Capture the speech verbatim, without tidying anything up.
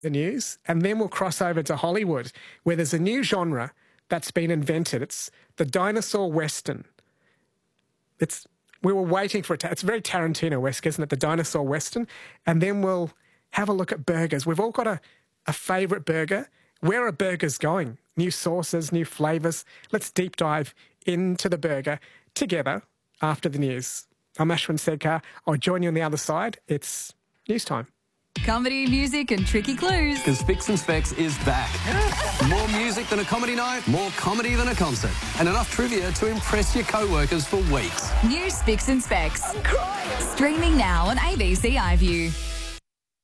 the news, and then we'll cross over to Hollywood, where there's a new genre that's been invented. It's the dinosaur Western. It's we were waiting for it. To, it's very Tarantino-esque, isn't it? The dinosaur Western. And then we'll have a look at burgers. We've all got a, a favourite burger. Where are burgers going? New sauces, new flavours. Let's deep dive into the burger together after the news. I'm Ashwin Sedkar. I'll join you on the other side. It's news time. Comedy, music and tricky clues. Because Spicks and Specs is back. More music than a comedy night, more comedy than a concert, and enough trivia to impress your co-workers for weeks. New Spicks and Specs. Streaming now on A B C iView.